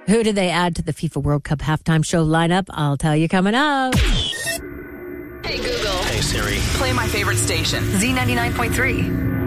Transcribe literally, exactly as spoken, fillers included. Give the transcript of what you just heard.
Who did they add to the FIFA World Cup halftime show lineup? I'll tell you coming up. Hey, Google. Hey, Siri. Play my favorite station. Z ninety-nine point three.